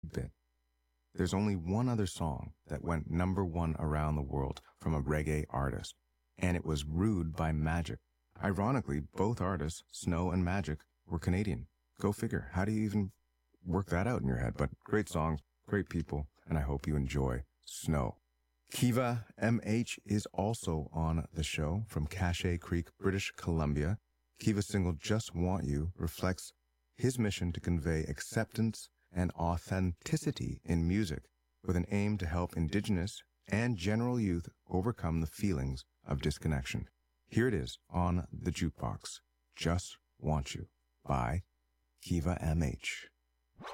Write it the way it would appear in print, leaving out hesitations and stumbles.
bit. There's only one other song that went #1 around the world from a reggae artist, and it was Rude by Magic. Ironically, both artists, Snow and Magic, were Canadian. Go figure. How do you even work that out in your head? But great songs, great people, and I hope you enjoy Snow. Kiva MH is also on the show from Cache Creek, British Columbia. Kiva's single Just Want You reflects his mission to convey acceptance and authenticity in music with an aim to help Indigenous and general youth overcome the feelings of disconnection. Here it is on the jukebox, Just Want You by Kiva MH.